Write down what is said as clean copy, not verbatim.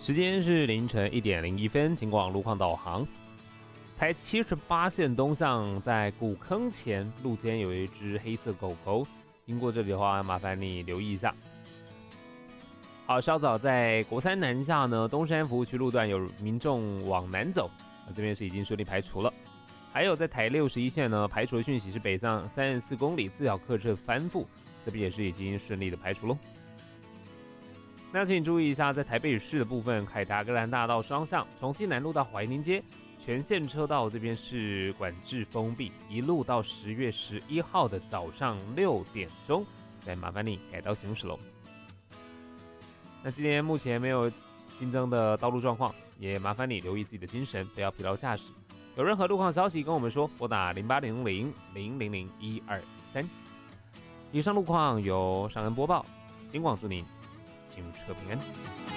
时间是凌晨1点01分，警广路况导航。台78线东向在古坑前路肩有一只黑色狗狗，经过这里的话，麻烦你留意一下。好，稍早在国三南下呢，东山服务区路段有民众往南走，这边是已经顺利排除了。还有在台61线呢，排除的讯息是北上34公里自小客车翻覆，这边也是已经顺利的排除喽。那请注意一下，在台北市的部分，凯达格兰大道双向，重庆南路到怀宁街，全线车道这边是管制封闭，一路到10月11号的早上6点钟，再麻烦你改道行驶喽。那今天目前没有新增的道路状况，也麻烦你留意自己的精神，不要疲劳驾驶。有任何路况消息跟我们说，拨打0800000123。以上路况由尚恩播报，警广祝您行车平安。